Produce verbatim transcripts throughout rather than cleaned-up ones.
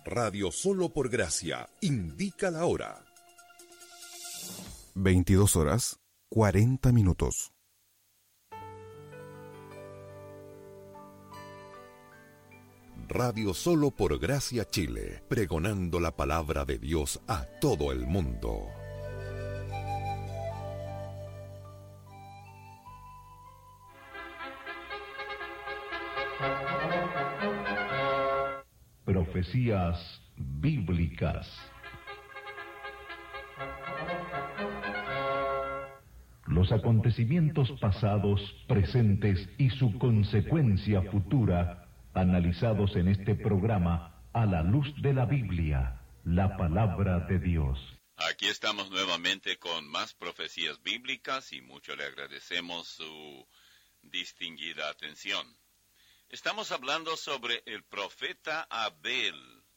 Radio Solo por Gracia indica la hora. veintidós horas, cuarenta minutos. Radio Solo por Gracia Chile, pregonando la palabra de Dios a todo el mundo. Profecías bíblicas. Los acontecimientos pasados, presentes y su consecuencia futura, analizados en este programa a la luz de la Biblia, la palabra de Dios. Aquí estamos nuevamente con más profecías bíblicas y mucho le agradecemos su distinguida atención. Estamos hablando sobre el profeta Abel.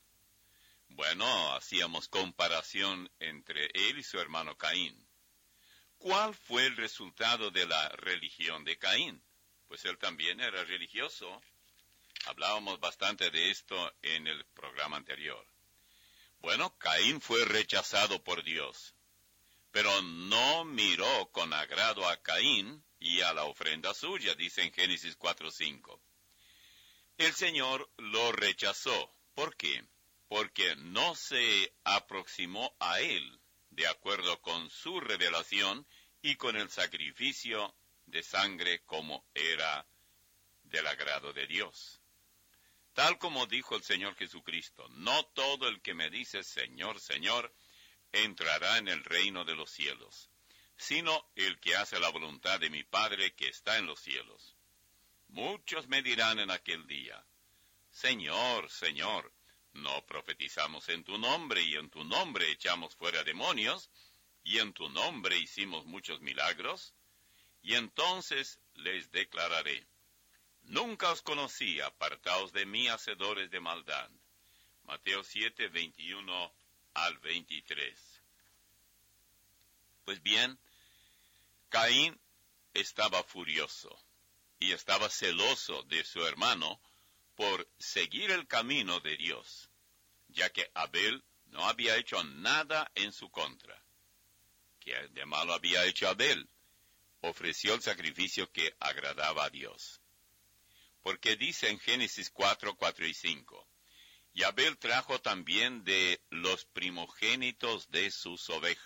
Bueno, hacíamos comparación entre él y su hermano Caín. ¿Cuál fue el resultado de la religión de Caín? Pues él también era religioso. Hablábamos bastante de esto en el programa anterior. Bueno, Caín fue rechazado por Dios, pero no miró con agrado a Caín y a la ofrenda suya, dice en Génesis cuatro cinco. El Señor lo rechazó. ¿Por qué? Porque no se aproximó a él de acuerdo con su revelación y con el sacrificio de sangre como era del agrado de Dios. Tal como dijo el Señor Jesucristo, no todo el que me dice Señor, Señor, entrará en el reino de los cielos, sino el que hace la voluntad de mi Padre que está en los cielos. Muchos me dirán en aquel día, Señor, Señor, ¿no profetizamos en tu nombre y en tu nombre echamos fuera demonios y en tu nombre hicimos muchos milagros? Y entonces les declararé, nunca os conocí, apartaos de mí, hacedores de maldad. Mateo siete, veintiuno al veintitrés. Pues bien, Caín estaba furioso y estaba celoso de su hermano por seguir el camino de Dios, ya que Abel no había hecho nada en su contra. ¿Qué de malo había hecho Abel? Ofreció el sacrificio que agradaba a Dios. Porque dice en Génesis cuatro, cuatro y cinco, y Abel trajo también de los primogénitos de sus ovejas